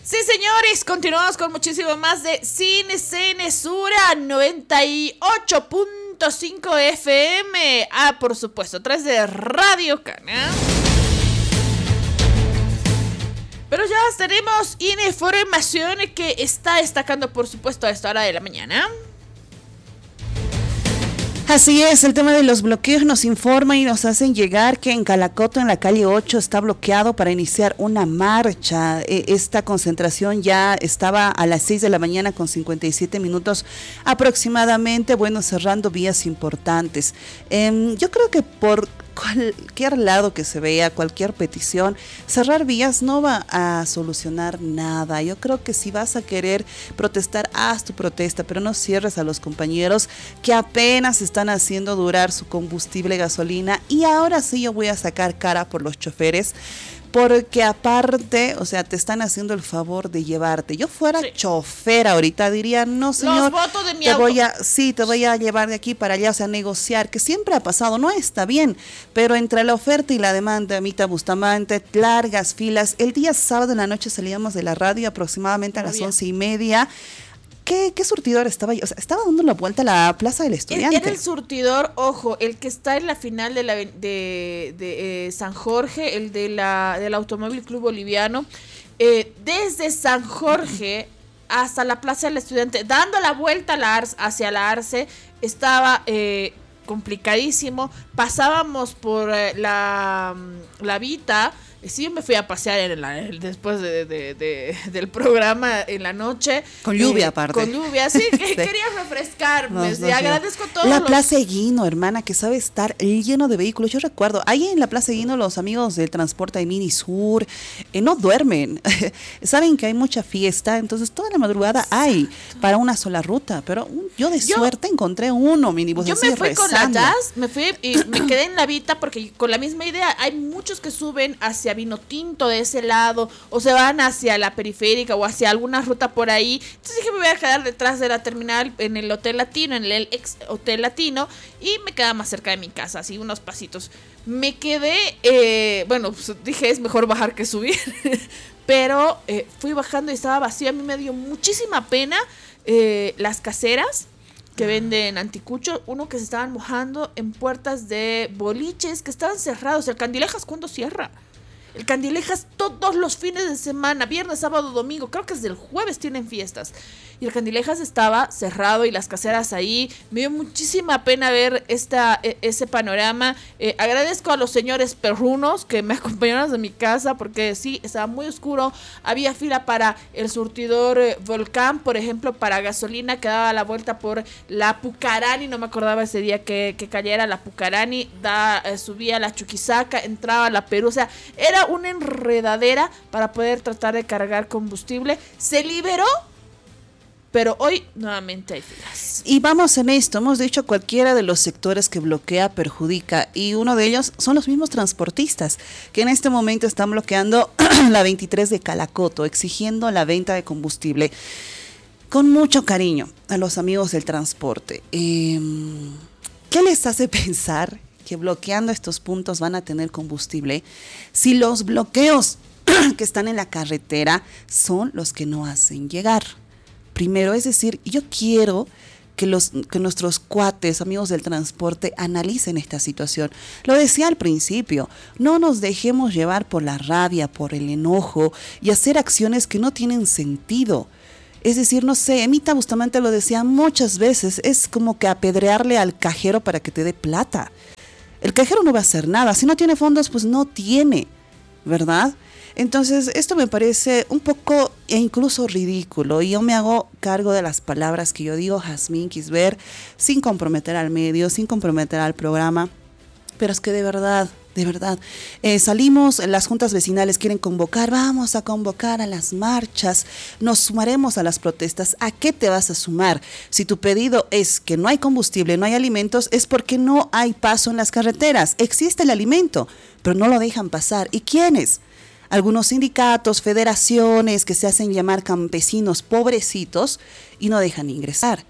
Sí, señores, continuamos con muchísimo más de Cine Cenesura 98.5 FM. Por supuesto, a través de Radio Cana. Pero ya tenemos información que está destacando, por supuesto, a esta hora de la mañana. Así es, el tema de los bloqueos nos informa y nos hacen llegar que en Calacoto, en la calle 8, está bloqueado para iniciar una marcha. Esta concentración ya estaba a las 6 de la mañana con 57 minutos aproximadamente, cerrando vías importantes. Yo creo que por cualquier lado que se vea, cualquier petición, cerrar vías no va a solucionar nada. Yo creo que si vas a querer protestar, haz tu protesta, pero no cierres a los compañeros que apenas están haciendo durar su combustible gasolina. Y ahora sí yo voy a sacar cara por los choferes, porque aparte, te están haciendo el favor de llevarte. Yo fuera chofer ahorita, diría, no señor, los votos de mi auto. Te voy a llevar de aquí para allá, negociar, que siempre ha pasado, no está bien, pero entre la oferta y la demanda, Amita Bustamante, largas filas. El día sábado en la noche salíamos de la radio aproximadamente a las 11:30. ¿Qué surtidor estaba ahí? Estaba dando la vuelta a la Plaza del Estudiante. Era el surtidor, ojo, el que está en la final de San Jorge, el del Automóvil Club Boliviano. Desde San Jorge hasta la Plaza del Estudiante, dando la vuelta hacia la Arce, estaba complicadísimo. Pasábamos por la Vita. Sí, yo me fui a pasear después del programa en la noche. Con lluvia aparte. Con lluvia, sí, quería refrescarme. Agradezco todo. La Plaza Eguino, hermana, que sabe estar lleno de vehículos. Yo recuerdo, ahí en la Plaza Eguino los amigos del transporte de Minisur no duermen. Saben que hay mucha fiesta, entonces toda la madrugada hay para una sola ruta. Pero yo de suerte encontré uno minibus. Yo me fui con la Jazz, me quedé en la Vita porque con la misma idea. Hay muchos que suben hacia Vinotinto de ese lado, o se van hacia la periférica o hacia alguna ruta por ahí. Entonces dije, me voy a quedar detrás de la terminal en el Hotel Latino, en el ex Hotel Latino, y me quedaba más cerca de mi casa, así unos pasitos. Me quedé, dije, es mejor bajar que subir, pero fui bajando y estaba vacío. A mí me dio muchísima pena las caseras que venden anticuchos, uno que se estaban mojando en puertas de boliches que estaban cerrados. El Candilejas, ¿cuándo cierra? El Candilejas todos los fines de semana, viernes, sábado, domingo, creo que desde el jueves tienen fiestas. Y el Candilejas estaba cerrado y las caseras ahí. Me dio muchísima pena ver ese panorama. Agradezco a los señores perrunos que me acompañaron desde mi casa, porque sí, estaba muy oscuro. Había fila para el surtidor Volcán, por ejemplo, para gasolina, que daba la vuelta por la Pucarani. No me acordaba ese día que cayera la Pucarani. Subía a la Chuquisaca, entraba a la Perú. O sea, era una enredadera para poder tratar de cargar combustible. Se liberó, pero hoy nuevamente hay filas. Y vamos en esto, hemos dicho cualquiera de los sectores que bloquea perjudica, y uno de ellos son los mismos transportistas, que en este momento están bloqueando la 23 de Calacoto, exigiendo la venta de combustible. Con mucho cariño a los amigos del transporte. ¿Qué les hace pensar que bloqueando estos puntos van a tener combustible si los bloqueos que están en la carretera son los que no hacen llegar? Primero, es decir, yo quiero que nuestros cuates, amigos del transporte, analicen esta situación. Lo decía al principio, no nos dejemos llevar por la rabia, por el enojo y hacer acciones que no tienen sentido. Es decir, no sé, Emita Bustamante lo decía muchas veces, es como que apedrearle al cajero para que te dé plata. El cajero no va a hacer nada, si no tiene fondos, pues no tiene, ¿verdad? Entonces, esto me parece un poco e incluso ridículo, y yo me hago cargo de las palabras que yo digo, Jazmín Kisber, sin comprometer al medio, sin comprometer al programa, pero es que de verdad, salimos, las juntas vecinales quieren convocar, vamos a convocar a las marchas, nos sumaremos a las protestas. ¿A qué te vas a sumar? Si tu pedido es que no hay combustible, no hay alimentos, es porque no hay paso en las carreteras. Existe el alimento, pero no lo dejan pasar. ¿Y quiénes? Algunos sindicatos, federaciones que se hacen llamar campesinos pobrecitos y no dejan ingresar.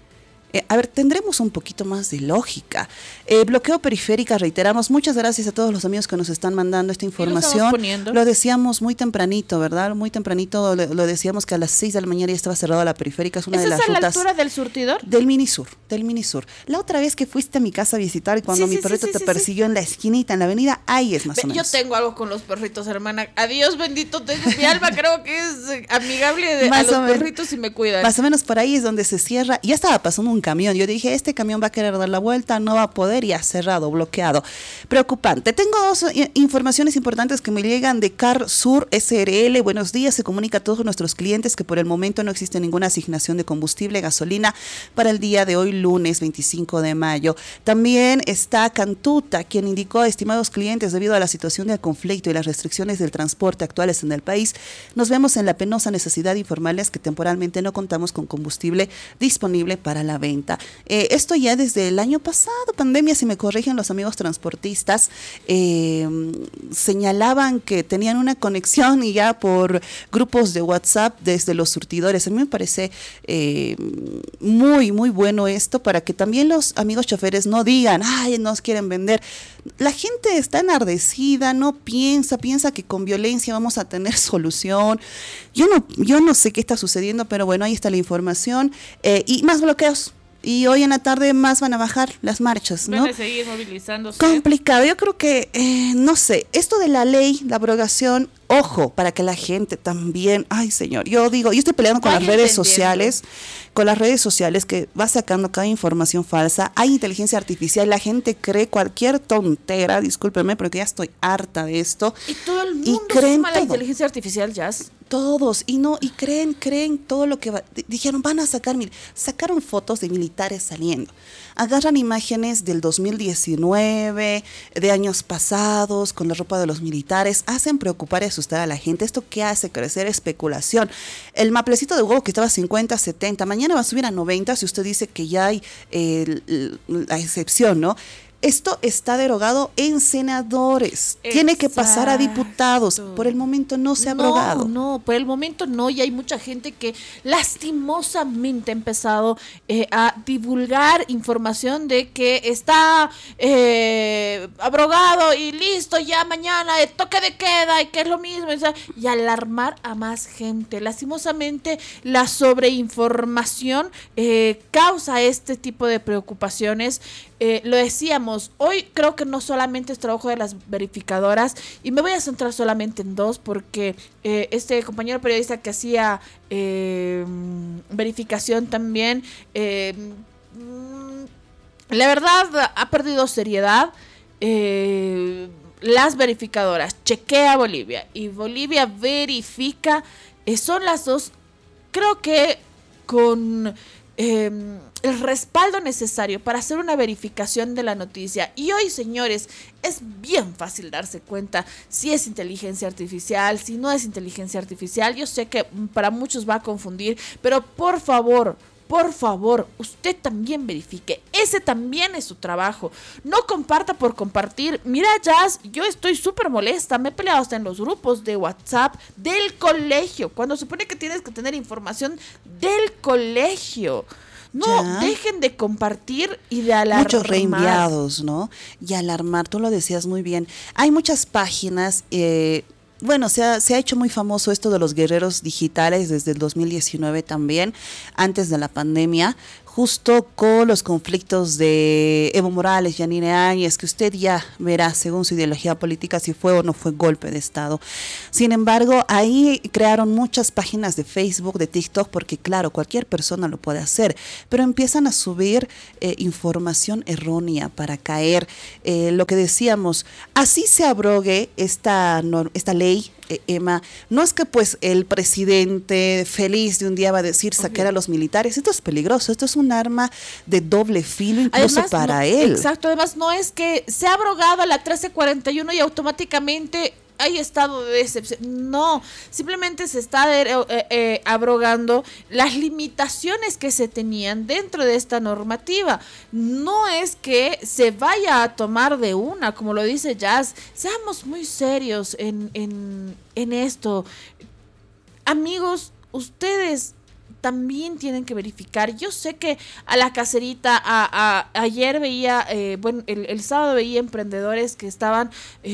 A ver, tendremos un poquito más de lógica. Bloqueo periférica, reiteramos, muchas gracias a todos los amigos que nos están mandando esta información. Lo decíamos muy tempranito, ¿verdad? Muy tempranito lo decíamos que a las 6 de la mañana ya estaba cerrada la periférica, es una de las rutas. ¿Es a la altura del surtidor? Del Minisur. La otra vez que fuiste a mi casa a visitar y cuando mi perrito te persiguió en la esquinita, en la avenida, ahí es más o menos. Yo tengo algo con los perritos, hermana. Adiós, bendito, mi alma creo que es amigable a los perritos y me cuidan. Más o menos por ahí es donde se cierra. Ya estaba pasando un camión. Yo dije, este camión va a querer dar la vuelta, no va a poder, y ha cerrado, bloqueado. Preocupante. Tengo dos informaciones importantes que me llegan de Car Sur SRL. Buenos días. Se comunica a todos nuestros clientes que por el momento no existe ninguna asignación de combustible, gasolina para el día de hoy, lunes 25 de mayo. También está Cantuta, quien indicó, estimados clientes, debido a la situación del conflicto y las restricciones del transporte actuales en el país, nos vemos en la penosa necesidad de informarles que temporalmente no contamos con combustible disponible para la venta. Esto ya desde el año pasado, pandemia, si me corrigen los amigos transportistas, señalaban que tenían una conexión y ya por grupos de WhatsApp desde los surtidores. A mí me parece muy, muy bueno esto para que también los amigos choferes no digan, ay, nos quieren vender. La gente está enardecida, no piensa que con violencia vamos a tener solución. Yo no sé qué está sucediendo, pero bueno, ahí está la información. Y más bloqueos. Y hoy en la tarde más van a bajar las marchas, ¿no? Van a seguir movilizándose. Complicado. Yo creo que, no sé, esto de la ley, la abrogación, ojo, para que la gente también, ay señor, yo estoy peleando con las redes sociales, que va sacando cada información falsa, hay inteligencia artificial, la gente cree cualquier tontera, discúlpenme, porque ya estoy harta de esto. Y todo el mundo cree la inteligencia artificial, Jazz. Todos, y creen todo lo que dijeron, van a sacaron fotos de militares saliendo, agarran imágenes del 2019, de años pasados, con la ropa de los militares, hacen preocupar y asustar a la gente. ¿Esto qué hace? Crecer especulación. El maplecito de huevo que estaba a 50, 70, mañana va a subir a 90 si usted dice que ya hay la excepción, ¿no? Esto está derogado en senadores. Exacto. Tiene que pasar a diputados. Por el momento no se ha abrogado. No, por el momento no. Y hay mucha gente que lastimosamente ha empezado a divulgar información de que está abrogado y listo, ya mañana toque de queda y que es lo mismo. Y alarmar a más gente. Lastimosamente la sobreinformación causa este tipo de preocupaciones. Lo decíamos, hoy creo que no solamente es trabajo de las verificadoras, y me voy a centrar solamente en dos, porque este compañero periodista que hacía verificación también, la verdad ha perdido seriedad. Las verificadoras, chequea Bolivia y Bolivia verifica, son las dos, creo que con el respaldo necesario para hacer una verificación de la noticia. Y hoy, señores, es bien fácil darse cuenta si es inteligencia artificial, si no es inteligencia artificial. Yo sé que para muchos va a confundir, pero por favor, usted también verifique. Ese también es su trabajo. No comparta por compartir. Mira, Jazz, yo estoy súper molesta. Me he peleado hasta en los grupos de WhatsApp del colegio, cuando supone que tienes que tener información del colegio. No, ya. Dejen de compartir y de alarmar. Muchos reenviados, ¿no? Y alarmar, tú lo decías muy bien. Hay muchas páginas... Bueno, se ha hecho muy famoso esto de los guerreros digitales desde el 2019 también, antes de la pandemia, justo con los conflictos de Evo Morales, Yanine Áñez, que usted ya verá según su ideología política si fue o no fue golpe de Estado. Sin embargo, ahí crearon muchas páginas de Facebook, de TikTok, porque claro, cualquier persona lo puede hacer, pero empiezan a subir información errónea para caer. Lo que decíamos, así se abrogue esta ley, Emma, no es que pues el presidente feliz de un día va a decir sacar a los militares. Esto es peligroso, esto es un arma de doble filo incluso además, para él. Exacto, además no es que se ha abrogado la 1341 y automáticamente hay estado de excepción. No, simplemente se está abrogando las limitaciones que se tenían dentro de esta normativa. No es que se vaya a tomar de una, como lo dice Jazz. Seamos muy serios en esto. Amigos, ustedes también tienen que verificar. Yo sé que a la caserita, ayer veía, el sábado veía emprendedores que estaban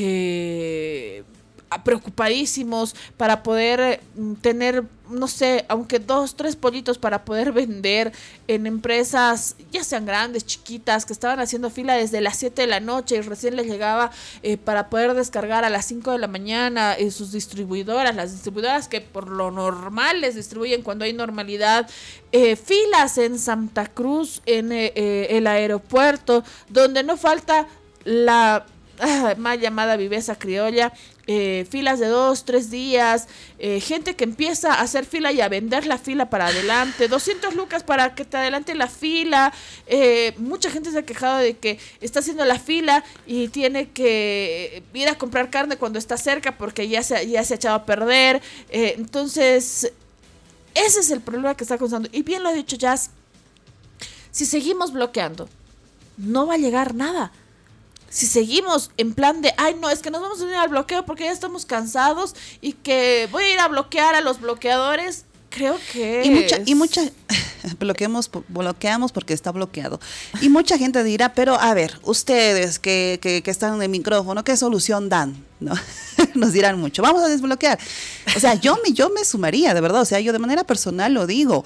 preocupadísimos para poder tener, no sé, aunque 2, 3 pollitos para poder vender en empresas, ya sean grandes, chiquitas, que estaban haciendo fila desde las 7 de la noche y recién les llegaba para poder descargar a las 5 de la mañana sus distribuidoras, las distribuidoras que por lo normal les distribuyen cuando hay normalidad, filas en Santa Cruz, en el aeropuerto, donde no falta la mal llamada viveza criolla, filas de 2, 3 días, gente que empieza a hacer fila y a vender la fila para adelante, 200 lucas para que te adelante la fila, mucha gente se ha quejado de que está haciendo la fila y tiene que ir a comprar carne cuando está cerca porque ya se ha echado a perder, entonces ese es el problema que está causando, y bien lo ha dicho Jazz, si seguimos bloqueando, no va a llegar nada. Si seguimos en plan de, ay no, es que nos vamos a unir al bloqueo porque ya estamos cansados y que voy a ir a bloquear a los bloqueadores, creo que bloqueamos porque está bloqueado. Y mucha gente dirá, pero a ver, ustedes que están en el micrófono, ¿qué solución dan? ¿No? Nos dirán mucho, vamos a desbloquear. O sea, yo me sumaría, de verdad, o sea, yo de manera personal lo digo.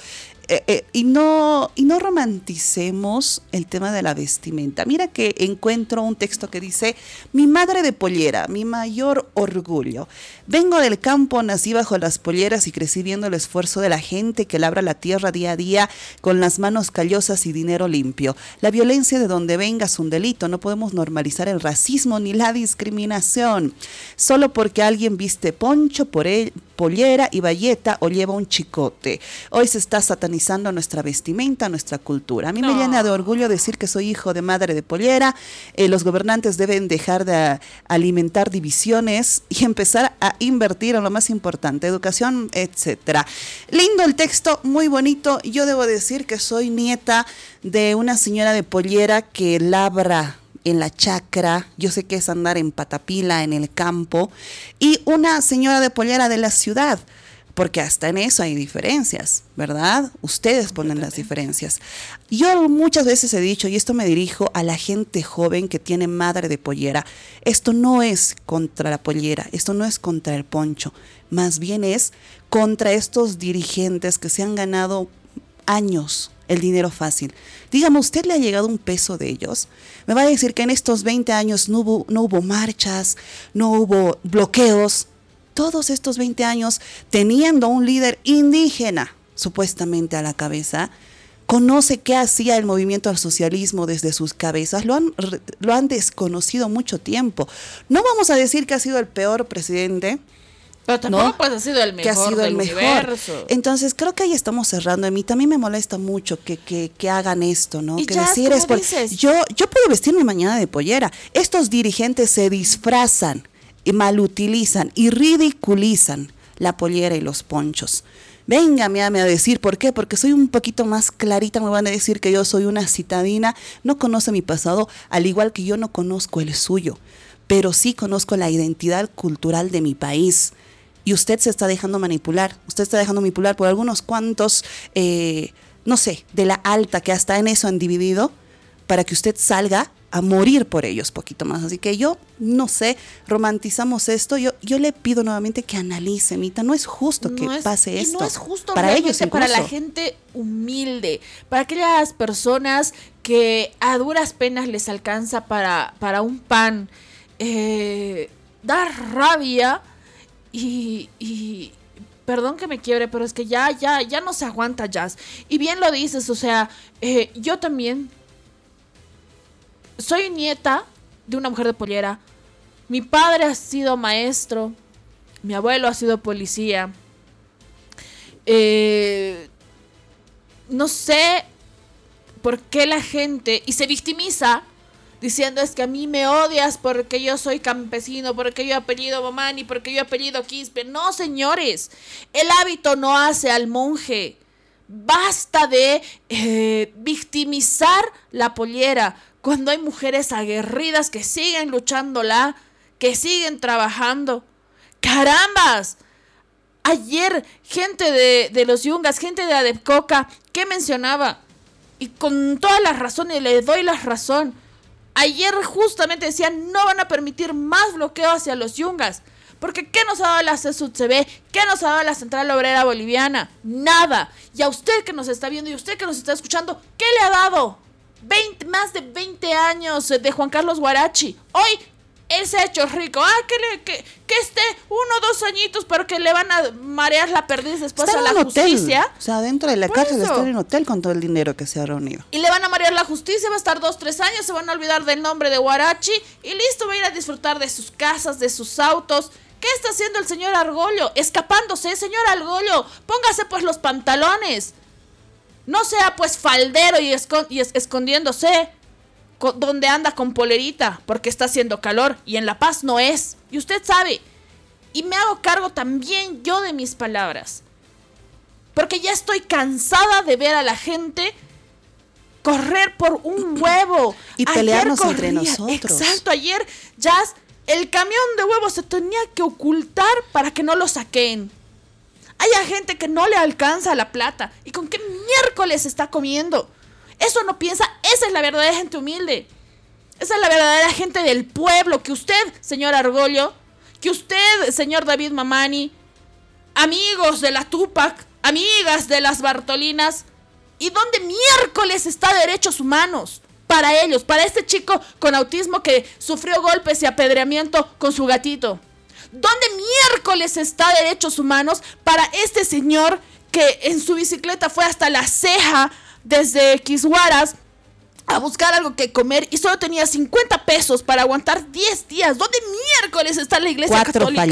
Y no romanticemos el tema de la vestimenta. Mira que encuentro un texto que dice: mi madre de pollera, mi mayor orgullo. Vengo del campo, nací bajo las polleras y crecí viendo el esfuerzo de la gente que labra la tierra día a día con las manos callosas y dinero limpio. La violencia de donde venga es un delito. No podemos normalizar el racismo ni la discriminación. Solo porque alguien viste poncho, pollera y bayeta o lleva un chicote. Hoy se está satanizando nuestra vestimenta, nuestra cultura. A mí me llena de orgullo decir que soy hijo de madre de pollera. Los gobernantes deben dejar de alimentar divisiones y empezar a invertir en lo más importante, educación, etcétera. Lindo el texto, muy bonito. Yo debo decir que soy nieta de una señora de pollera que labra en la chacra, yo sé que es andar en patapila en el campo, y una señora de pollera de la ciudad, porque hasta en eso hay diferencias, ¿verdad? Ustedes ponen las diferencias. Yo muchas veces he dicho, y esto me dirijo a la gente joven que tiene madre de pollera, esto no es contra la pollera, esto no es contra el poncho, más bien es contra estos dirigentes que se han ganado años el dinero fácil. Dígame, ¿usted le ha llegado un peso de ellos? Me va a decir que en estos 20 años no hubo marchas, no hubo bloqueos. Todos estos 20 años, teniendo un líder indígena, supuestamente a la cabeza, conoce qué hacía el movimiento al socialismo desde sus cabezas, lo han desconocido mucho tiempo. No vamos a decir que ha sido el peor presidente, pero tampoco pues ha sido el mejor del universo. Entonces creo que ahí estamos cerrando. A mí también me molesta mucho que hagan esto, ¿no? Y que ya, decir es yo puedo vestirme mañana de pollera. Estos dirigentes se disfrazan y malutilizan y ridiculizan la pollera y los ponchos. Véngame a decir por qué, porque soy un poquito más clarita, me van a decir que yo soy una citadina, no conoce mi pasado, al igual que yo no conozco el suyo, pero sí conozco la identidad cultural de mi país. Y usted se está dejando manipular, por algunos cuantos, no sé, de la alta, que hasta en eso han dividido, para que usted salga a morir por ellos poquito más. Así que yo, no sé, romantizamos esto. Yo le pido nuevamente que analice, Mita, no es justo que pase esto. No es justo para ellos incluso. Para la gente humilde, para aquellas personas que a duras penas les alcanza para un pan. Da rabia y perdón que me quiebre, pero es que ya no se aguanta, Jazz. Y bien lo dices, o sea, yo también soy nieta de una mujer de pollera. Mi padre ha sido maestro, mi abuelo ha sido policía. No sé por qué la gente, y se victimiza diciendo es que a mí me odias porque yo soy campesino, porque yo apellido Bomani, porque yo apellido Quispe. No, señores, el hábito no hace al monje. Basta de victimizar la pollera cuando hay mujeres aguerridas que siguen luchándola, que siguen trabajando. ¡Carambas! Ayer, gente de los Yungas, gente de Adepcoca, ¿qué mencionaba? Y con todas las razones, le doy la razón. Ayer justamente decían, no van a permitir más bloqueo hacia los Yungas. Porque ¿qué nos ha dado la CSUTCB? ¿Qué nos ha dado la Central Obrera Boliviana? Nada. Y a usted que nos está viendo y usted que nos está escuchando, ¿qué le ha dado? Más de 20 años de Juan Carlos Huarachi. Hoy él se ha hecho rico. Que esté 1 o 2 añitos, pero que le van a marear la perdiz después está a la justicia. Hotel. O sea, dentro de la cárcel está en hotel con todo el dinero que se ha reunido. Y le van a marear la justicia, va a estar 2, 3 años, se van a olvidar del nombre de Huarachi y listo, va a ir a disfrutar de sus casas, de sus autos. ¿Qué está haciendo el señor Argollo? Escapándose, señor Argollo. Póngase pues los pantalones. No sea pues faldero y escondiéndose donde anda con polerita, porque está haciendo calor y en La Paz no es. Y usted sabe. Y me hago cargo también yo de mis palabras. Porque ya estoy cansada de ver a la gente correr por un huevo. Y pelearnos entre nosotros. Exacto, ayer ya el camión de huevos se tenía que ocultar para que no lo saquen. Hay gente que no le alcanza la plata. ¿Y con qué miércoles está comiendo? Eso no piensa. Esa es la verdadera gente humilde. Esa es la verdadera gente del pueblo. Que usted, señor Argollo, que usted, señor David Mamani, amigos de la Tupac, amigas de las Bartolinas, ¿y dónde miércoles está derechos humanos? Para ellos, para este chico con autismo que sufrió golpes y apedreamiento con su gatito. ¿Dónde miércoles está derechos humanos para este señor que en su bicicleta fue hasta La Ceja desde Quishuaras a buscar algo que comer y solo tenía 50 pesos para aguantar 10 días? ¿Dónde miércoles está la iglesia católica?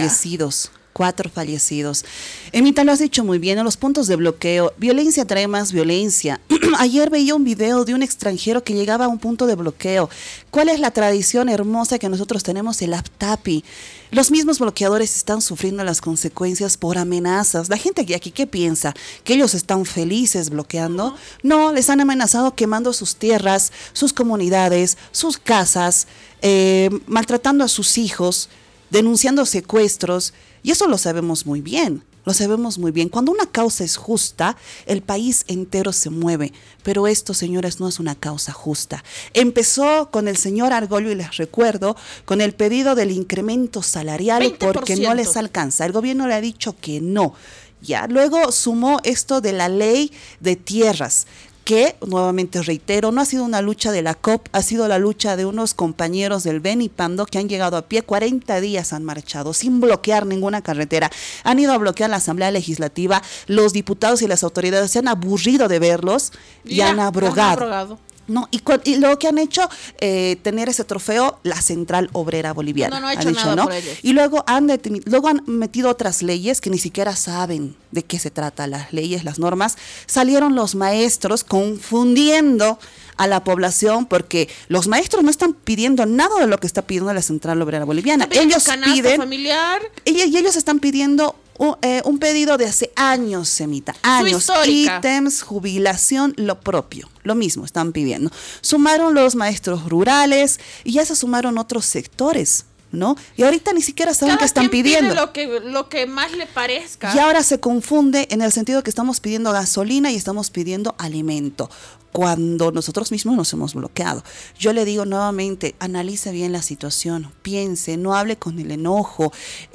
4 fallecidos. Emita, lo has dicho muy bien, en los puntos de bloqueo, violencia trae más violencia. Ayer veía un video de un extranjero que llegaba a un punto de bloqueo. ¿Cuál es la tradición hermosa que nosotros tenemos? El aptapi. Los mismos bloqueadores están sufriendo las consecuencias por amenazas. La gente aquí, ¿qué piensa? ¿Que ellos están felices bloqueando? No, les han amenazado quemando sus tierras, sus comunidades, sus casas, maltratando a sus hijos, denunciando secuestros. Y eso lo sabemos muy bien, lo sabemos muy bien. Cuando una causa es justa, el país entero se mueve. Pero esto, señores, no es una causa justa. Empezó con el señor Argollo, y les recuerdo, con el pedido del incremento salarial 20%. Porque no les alcanza. El gobierno le ha dicho que no. Ya, luego sumó esto de la ley de tierras, que, nuevamente reitero, no ha sido una lucha de la COP, ha sido la lucha de unos compañeros del Benipando que han llegado a pie, 40 días han marchado sin bloquear ninguna carretera, han ido a bloquear la Asamblea Legislativa, los diputados y las autoridades se han aburrido de verlos y han abrogado. No, y lo que han hecho, tener ese trofeo, la Central Obrera Boliviana. No ha hecho nada por ellos. Y luego han metido otras leyes que ni siquiera saben de qué se trata, las leyes, las normas. Salieron los maestros confundiendo a la población, porque los maestros no están pidiendo nada de lo que está pidiendo la Central Obrera Boliviana. Ellos piden familiar. Y ellos están pidiendo un pedido de hace años, Semita, años, ítems, jubilación, lo propio, lo mismo están pidiendo. Sumaron los maestros rurales y ya se sumaron otros sectores, ¿no? Y ahorita ni siquiera saben qué están pidiendo. Pide lo que más le parezca. Y ahora se confunde en el sentido que estamos pidiendo gasolina y estamos pidiendo alimento, cuando nosotros mismos nos hemos bloqueado. Yo le digo nuevamente, analice bien la situación, piense, no hable con el enojo.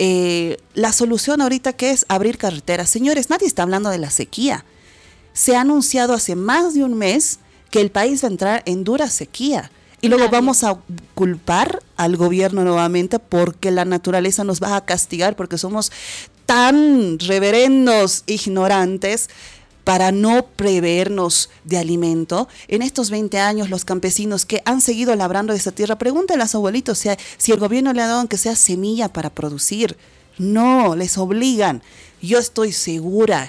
La solución ahorita, ¿qué es? Abrir carreteras. Señores, nadie está hablando de la sequía. Se ha anunciado hace más de un mes que el país va a entrar en dura sequía. Y luego vamos a culpar al gobierno nuevamente porque la naturaleza nos va a castigar porque somos tan reverendos ignorantes para no prevernos de alimento. En estos 20 años, los campesinos que han seguido labrando esta tierra, pregúntenle a los abuelitos si el gobierno le ha dado aunque sea semilla para producir. No, les obligan. Yo estoy segura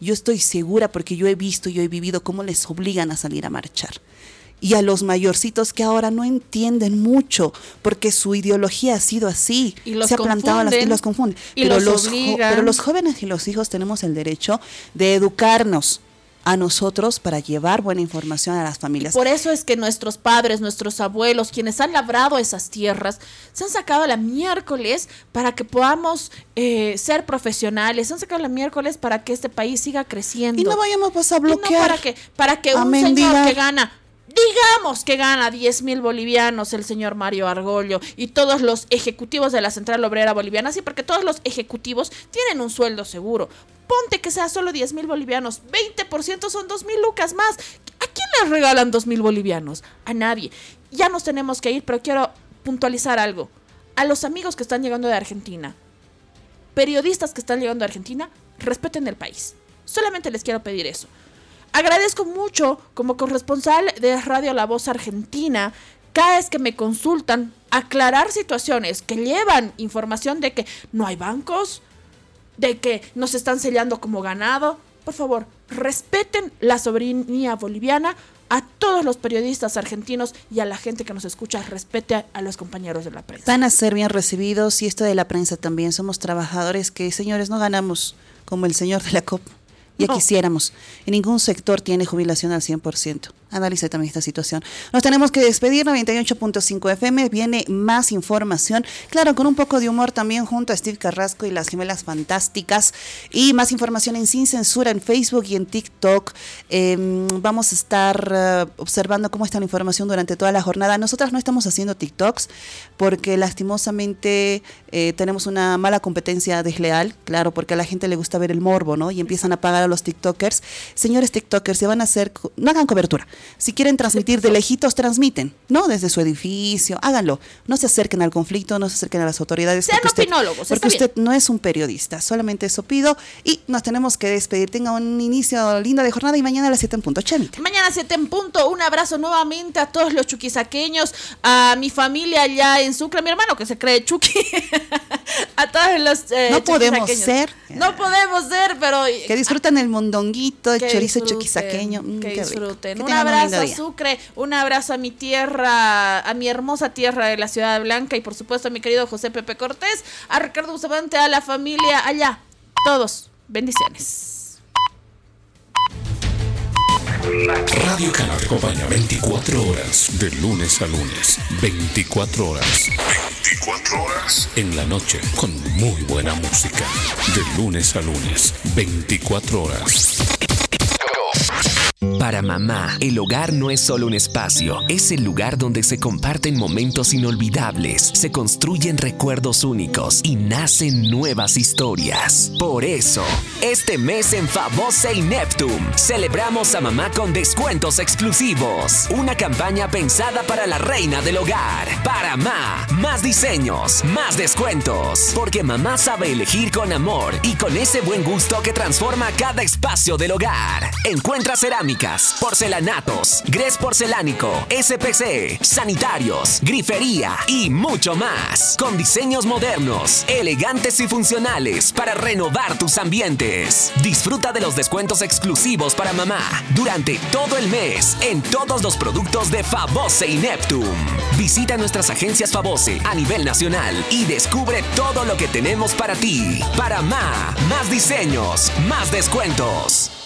porque yo he visto, yo he vivido cómo les obligan a salir a marchar. Y a los mayorcitos que ahora no entienden mucho porque su ideología ha sido así, se ha plantado y los confunden. Pero los jóvenes y los hijos tenemos el derecho de educarnos a nosotros para llevar buena información a las familias. Por eso es que nuestros padres, nuestros abuelos, quienes han labrado esas tierras, se han sacado la miércoles para que podamos ser profesionales, se han sacado la miércoles para que este país siga creciendo. Y no vayamos pues a bloquear. No para que un señor que gana, digamos que gana 10,000 bolivianos, el señor Mario Argollo y todos los ejecutivos de la Central Obrera Boliviana, sí, porque todos los ejecutivos tienen un sueldo seguro. Ponte que sea solo 10,000 bolivianos, 20% son 2,000 lucas más. ¿A quién les regalan 2,000 bolivianos? A nadie. Ya nos tenemos que ir, pero quiero puntualizar algo. A los amigos que están llegando de Argentina, periodistas que están llegando de Argentina, respeten el país. Solamente les quiero pedir eso. Agradezco mucho como corresponsal de Radio La Voz Argentina, cada vez que me consultan, aclarar situaciones que llevan información de que no hay bancos, de que nos están sellando como ganado. Por favor, respeten la soberanía boliviana. A todos los periodistas argentinos y a la gente que nos escucha, respete a los compañeros de la prensa. Van a ser bien recibidos, y esto de la prensa también. Somos trabajadores que, señores, no ganamos como el señor de la COP. Ya no quisiéramos. En ningún sector tiene jubilación al 100%. Analice también esta situación. Nos tenemos que despedir. 98.5 FM. Viene más información. Claro, con un poco de humor también junto a Steve Carrasco y las Gemelas Fantásticas. Y más información en Sin Censura en Facebook y en TikTok. Vamos a estar observando cómo está la información durante toda la jornada. Nosotras no estamos haciendo TikToks porque lastimosamente tenemos una mala competencia desleal. Claro, porque a la gente le gusta ver el morbo, ¿no? Y empiezan a pagar a los TikTokers. Señores TikTokers, se van a hacer, no hagan cobertura. Si quieren transmitir de lejitos, transmiten, ¿no? Desde su edificio, háganlo. No se acerquen al conflicto, no se acerquen a las autoridades. Sean opinólogos. Porque usted no es un periodista, solamente eso pido. Y nos tenemos que despedir. Tenga un inicio lindo de jornada y mañana a las 7 en punto. Chemita. Mañana a 7 en punto. Un abrazo nuevamente a todos los chuquisaqueños, a mi familia allá en Sucre, a mi hermano que se cree chuqui. A todos los no podemos ser. No podemos ser, pero que disfruten el mondonguito, el chorizo chuquisaqueño. Que disfruten. Un abrazo a Sucre, un abrazo a mi tierra, a mi hermosa tierra de la Ciudad Blanca y por supuesto a mi querido José Pepe Cortés, a Ricardo Bustamante, a la familia allá. Todos, bendiciones. Radio Canal te acompaña 24 horas, de lunes a lunes. 24 horas. 24 horas. En la noche, con muy buena música. De lunes a lunes. 24 horas. Para mamá, el hogar no es solo un espacio, es el lugar donde se comparten momentos inolvidables, se construyen recuerdos únicos y nacen nuevas historias. Por eso, este mes en Favose y Neptune, celebramos a mamá con descuentos exclusivos. Una campaña pensada para la reina del hogar. Para más diseños, más descuentos. Porque mamá sabe elegir con amor y con ese buen gusto que transforma cada espacio del hogar. Encuentra cerámicas, porcelanatos, grés porcelánico, SPC, sanitarios, grifería y mucho más. Con diseños modernos, elegantes y funcionales para renovar tus ambientes. Disfruta de los descuentos exclusivos para mamá durante todo el mes en todos los productos de Favose y Neptune. Visita nuestras agencias Favose a nivel nacional y descubre todo lo que tenemos para ti. Para más diseños, más descuentos.